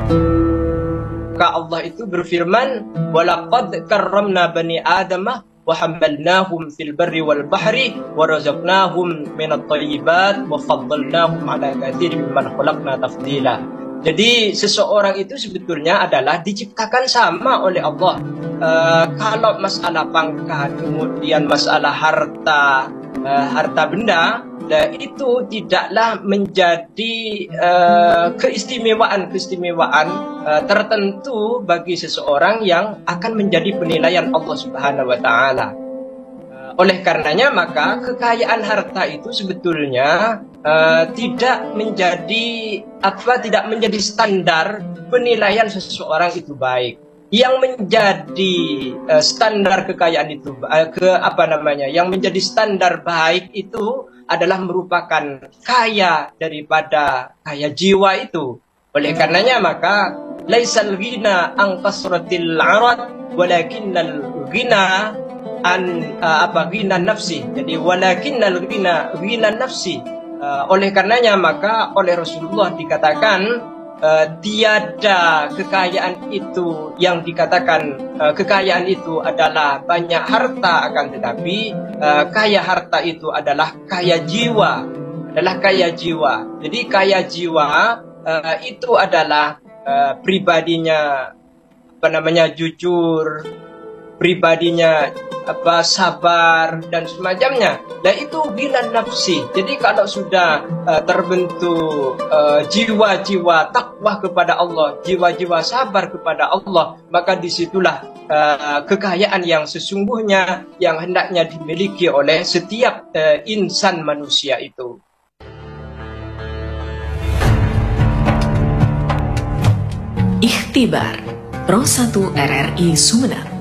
Maka Allah itu berfirman, walaqad karramna bani adamah wa hamalnahum fil barri wal bahri wa razaqnahum minat thayyibat wa faddalnahum ala katsirin mimman khalaqna tafdila. Jadi seseorang itu sebetulnya adalah diciptakan sama oleh Allah. Kalau masalah pangkat, kemudian masalah harta benda, itu tidaklah menjadi keistimewaan tertentu bagi seseorang yang akan menjadi penilaian Allah Subhanahu wa Ta'ala. Oleh karenanya maka kekayaan harta itu sebetulnya tidak menjadi standar penilaian seseorang itu baik. Yang menjadi standar kekayaan itu yang menjadi standar baik itu adalah merupakan kaya daripada kaya jiwa itu. Oleh karenanya maka laisal ghina an kasratil arad walakinnal ghina ghina nafsi. Jadi walakinnal ghina nafsi. Oleh karenanya maka oleh Rasulullah dikatakan tiada kekayaan itu yang dikatakan kekayaan itu adalah banyak harta, akan tetapi kaya harta itu adalah kaya jiwa, Jadi kaya jiwa itu adalah pribadinya jujur, pribadinya sabar dan semacamnya. Nah itu ghina nafsi. Jadi kalau sudah terbentuk jiwa-jiwa takwa kepada Allah, jiwa-jiwa sabar kepada Allah, maka disitulah kekayaan yang sesungguhnya yang hendaknya dimiliki oleh setiap insan manusia itu. Ikhtibar Pro 1 RRI Sumeneb.